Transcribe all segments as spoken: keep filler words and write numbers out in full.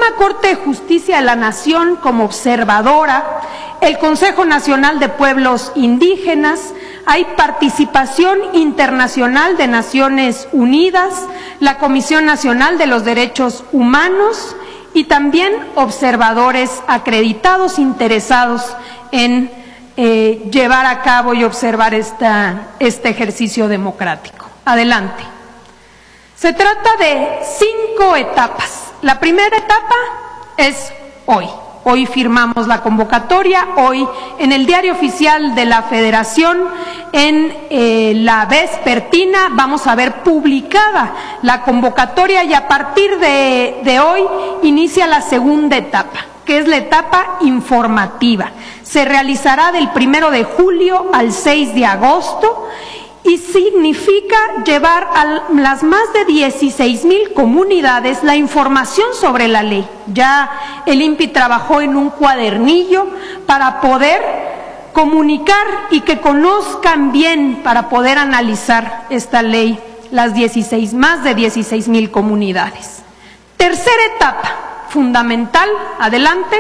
Suprema Corte de Justicia de la Nación como observadora, el Consejo Nacional de Pueblos Indígenas, hay participación internacional de Naciones Unidas, la Comisión Nacional de los Derechos Humanos y también observadores acreditados interesados en eh, llevar a cabo y observar esta, este ejercicio democrático. Adelante. Se trata de cinco etapas. La primera etapa es hoy. Hoy firmamos la convocatoria, hoy en el Diario Oficial de la Federación, en eh, la vespertina, vamos a ver publicada la convocatoria y a partir de, de hoy inicia la segunda etapa, que es la etapa informativa. Se realizará del primero de julio al seis de agosto. Y significa llevar a las más de dieciséis mil comunidades la información sobre la ley. Ya el I N P I trabajó en un cuadernillo para poder comunicar y que conozcan bien, para poder analizar esta ley, las dieciséis, más de dieciséis mil comunidades. Tercera etapa, fundamental, adelante.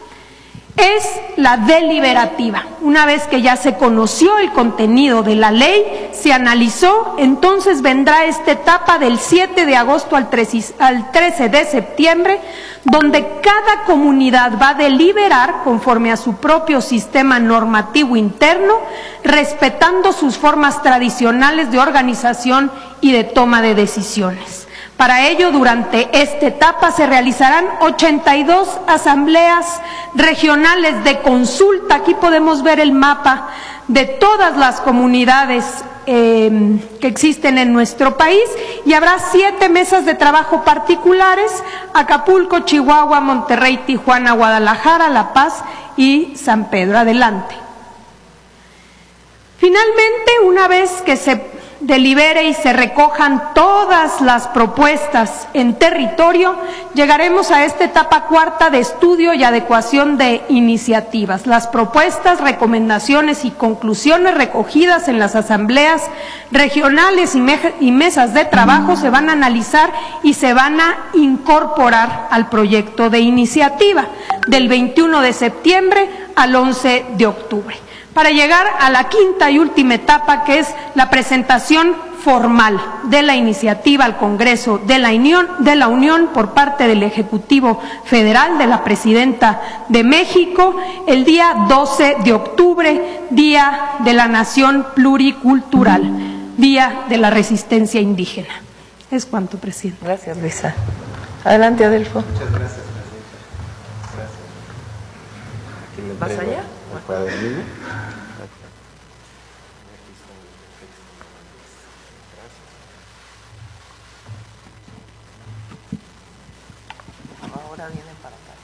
Es la deliberativa. Una vez que ya se conoció el contenido de la ley, se analizó, entonces vendrá esta etapa del siete de agosto al trece de septiembre, donde cada comunidad va a deliberar conforme a su propio sistema normativo interno, respetando sus formas tradicionales de organización y de toma de decisiones. Para ello, durante esta etapa se realizarán ochenta y dos asambleas regionales de consulta. Aquí podemos ver el mapa de todas las comunidades eh, que existen en nuestro país y habrá siete mesas de trabajo particulares: Acapulco, Chihuahua, Monterrey, Tijuana, Guadalajara, La Paz y San Pedro. Adelante. Finalmente, una vez que se delibere y se recojan todas las propuestas en territorio, llegaremos a esta etapa cuarta de estudio y adecuación de iniciativas. Las propuestas, recomendaciones y conclusiones recogidas en las asambleas regionales y, me y mesas de trabajo se van a analizar y se van a incorporar al proyecto de iniciativa del veintiuno de septiembre al once de octubre. Para llegar a la quinta y última etapa, que es la presentación formal de la iniciativa al Congreso de la Unión, de la Unión por parte del Ejecutivo Federal, de la Presidenta de México, el día doce de octubre, Día de la Nación Pluricultural, Día de la Resistencia Indígena. Es cuanto, Presidente. Gracias, Luisa. Adelante, Adelfo. Muchas gracias, Presidenta. ¿Vas allá? Ahora vienen para acá.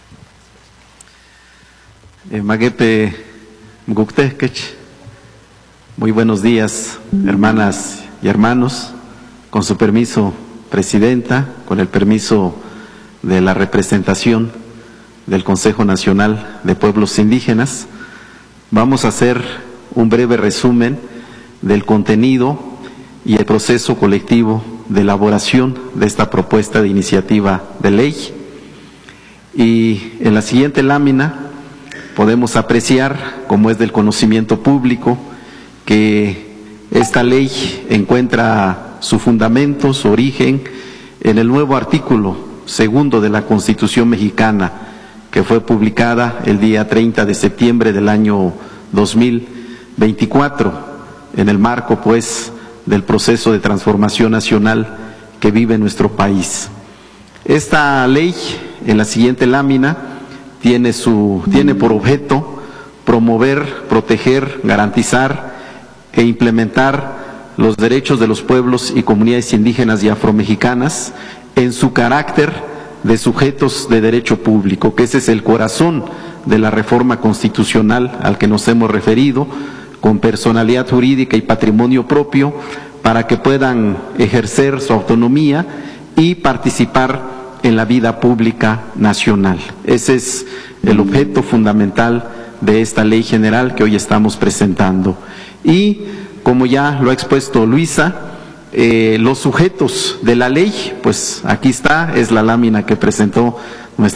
Eh, Maguepe Mgukteskech. Muy buenos días, hermanas y hermanos. Con su permiso, Presidenta, con el permiso de la representación del Consejo Nacional de Pueblos Indígenas, vamos a hacer un breve resumen del contenido y el proceso colectivo de elaboración de esta propuesta de iniciativa de ley. Y en la siguiente lámina podemos apreciar, como es del conocimiento público, que esta ley encuentra su fundamento, su origen, en el nuevo artículo segundo de la Constitución mexicana, que fue publicada el día treinta de septiembre del año dos mil veinticuatro, en el marco, pues, del proceso de transformación nacional que vive nuestro país. Esta ley, en la siguiente lámina, tiene, su, tiene por objeto promover, proteger, garantizar e implementar los derechos de los pueblos y comunidades indígenas y afromexicanas en su carácter de sujetos de derecho público, que ese es el corazón de la reforma constitucional al que nos hemos referido, con personalidad jurídica y patrimonio propio, para que puedan ejercer su autonomía y participar en la vida pública nacional. Ese es el objeto fundamental de esta ley general que hoy estamos presentando. Y, como ya lo ha expuesto Luisa, Eh, los sujetos de la ley, pues aquí está, es la lámina que presentó